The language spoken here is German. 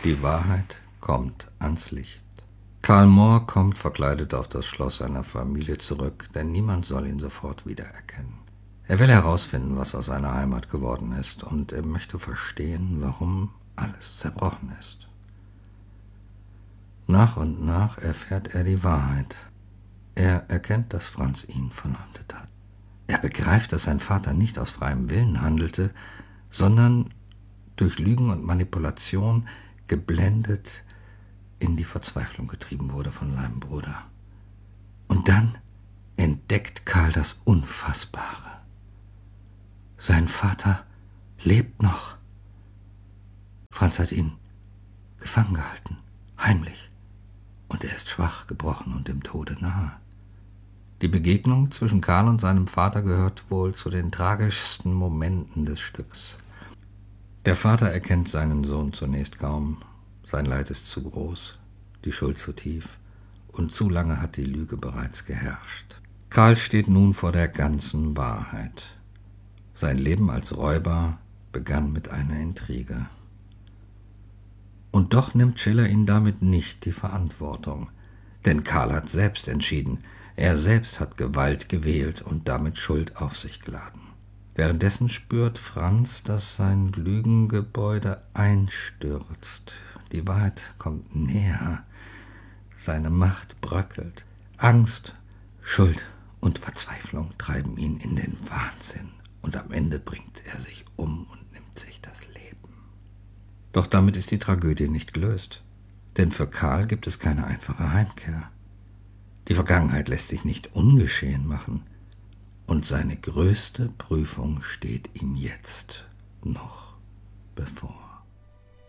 Die Wahrheit kommt ans Licht. Karl Mohr kommt verkleidet auf das Schloss seiner Familie zurück, denn niemand soll ihn sofort wiedererkennen. Er will herausfinden, was aus seiner Heimat geworden ist, und er möchte verstehen, warum alles zerbrochen ist. Nach und nach erfährt er die Wahrheit. Er erkennt, dass Franz ihn verleumdet hat. Er begreift, dass sein Vater nicht aus freiem Willen handelte, sondern durch Lügen und Manipulation geblendet in die Verzweiflung getrieben wurde von seinem Bruder. Und dann entdeckt Karl das Unfassbare. Sein Vater lebt noch. Franz hat ihn gefangen gehalten, heimlich. Und er ist schwach, gebrochen und dem Tode nahe. Die Begegnung zwischen Karl und seinem Vater gehört wohl zu den tragischsten Momenten des Stücks. Der Vater erkennt seinen Sohn zunächst kaum. Sein Leid ist zu groß, die Schuld zu tief, und zu lange hat die Lüge bereits geherrscht. Karl steht nun vor der ganzen Wahrheit. Sein Leben als Räuber begann mit einer Intrige. Und doch nimmt Schiller ihn damit nicht die Verantwortung. Denn Karl hat selbst entschieden, er selbst hat Gewalt gewählt und damit Schuld auf sich geladen. Währenddessen spürt Franz, dass sein Lügengebäude einstürzt. Die Wahrheit kommt näher. Seine Macht bröckelt. Angst, Schuld und Verzweiflung treiben ihn in den Wahnsinn. Und am Ende bringt er sich um und nimmt sich das Leben. Doch damit ist die Tragödie nicht gelöst. Denn für Karl gibt es keine einfache Heimkehr. Die Vergangenheit lässt sich nicht ungeschehen machen. Und seine größte Prüfung steht ihm jetzt noch bevor.